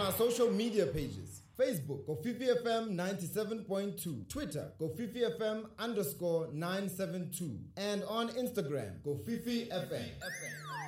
our social media pages. Facebook, Kofifi FM 97.2. Twitter, Kofifi FM _972. And on Instagram, Kofifi FM.